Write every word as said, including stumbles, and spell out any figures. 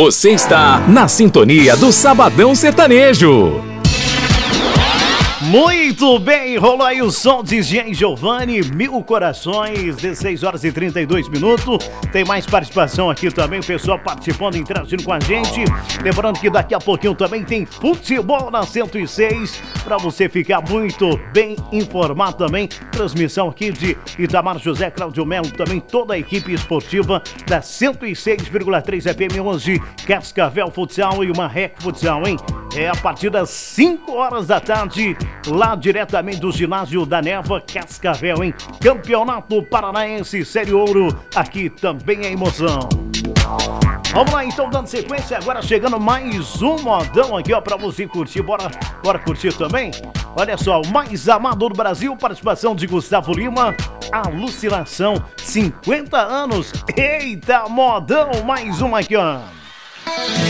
Você está na sintonia do Sabadão Sertanejo. Muito bem, rolou aí o som de Jean Giovanni, Mil Corações, dezesseis horas e trinta e dois minutos. Tem mais participação aqui também, o pessoal participando, interagindo com a gente. Lembrando que daqui a pouquinho também tem futebol na cento e seis, para você ficar muito bem informado também. Transmissão aqui de Itamar José, Cláudio Melo, também toda a equipe esportiva da cento e seis vírgula três F M hoje, Cascavel Futsal e uma Rec Futsal, hein? É a partir das cinco horas da tarde, lá diretamente do ginásio da Neva, Cascavel, hein? Campeonato Paranaense Série Ouro, aqui também é emoção. Vamos lá então, dando sequência, agora chegando mais um modão aqui, ó, pra você curtir. Bora, bora curtir também? Olha só, o mais amado do Brasil, participação de Gustavo Lima, Alucinação, cinquenta anos. Eita, modão, mais uma aqui, ó.